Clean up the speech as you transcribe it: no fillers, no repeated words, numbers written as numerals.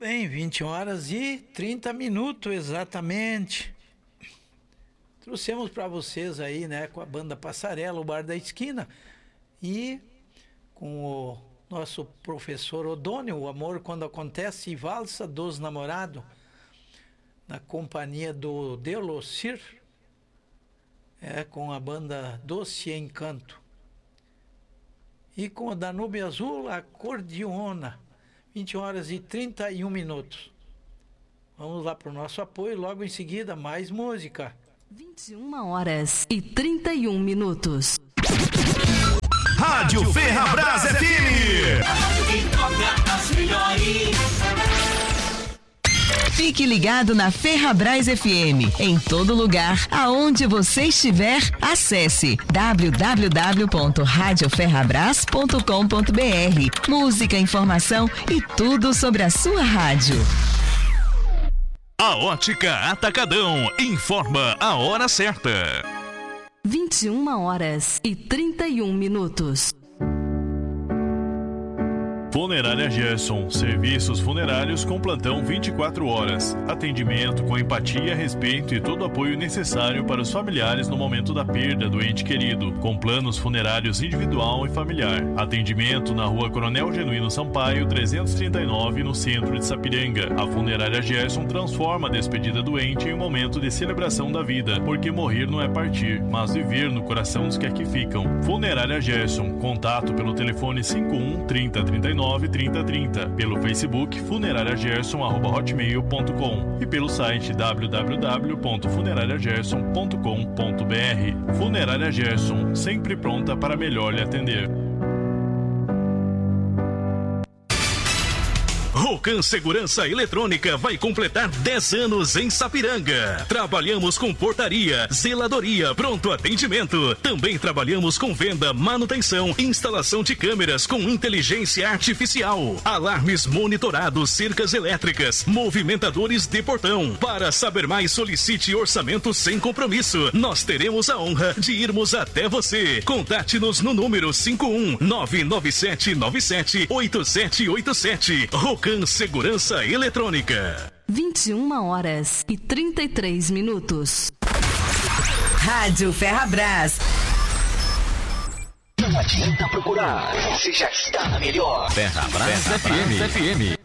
Bem, 20 horas e 30 minutos exatamente. Trouxemos para vocês aí, né, com a banda Passarela, o Bar da Esquina, e com o nosso professor Odônio, O Amor Quando Acontece e Valsa dos Namorados, na companhia do Delocir, com a banda Doce Encanto. E com o Danúbio Azul, Acordeona, 20 horas e 31 minutos. Vamos lá para o nosso apoio, logo em seguida, mais música. 21 horas e 31 minutos. Rádio Ferrabras FM. Fique ligado na Ferrabras FM. Em todo lugar, aonde você estiver, acesse www.radioferrabras.com.br. Música, informação e tudo sobre a sua rádio. A Ótica Atacadão informa a hora certa. 21 horas e 31 minutos. Funerária Gerson, serviços funerários com plantão 24 horas. Atendimento com empatia, respeito e todo o apoio necessário para os familiares no momento da perda do ente querido, com planos funerários individual e familiar. Atendimento na Rua Coronel Genuíno Sampaio, 339, no centro de Sapiranga. A Funerária Gerson transforma a despedida do ente em um momento de celebração da vida, porque morrer não é partir, mas viver no coração dos que aqui ficam. Funerária Gerson, contato pelo telefone 51 30 39 3030, pelo Facebook funerariagerson@hotmail.com e pelo site www.funerariagerson.com.br. Funerária Gerson, sempre pronta para melhor lhe atender. Rocan Segurança Eletrônica vai completar 10 anos em Sapiranga. Trabalhamos com portaria, zeladoria, pronto atendimento. Também trabalhamos com venda, manutenção, instalação de câmeras com inteligência artificial, alarmes monitorados, cercas elétricas, movimentadores de portão. Para saber mais, solicite orçamento sem compromisso. Nós teremos a honra de irmos até você. Contate-nos no número 51997978787. Rocan Segurança Eletrônica. 21 horas e 33 minutos. Rádio Ferrabras. Não adianta procurar, você já está na melhor. Ferrabras FM.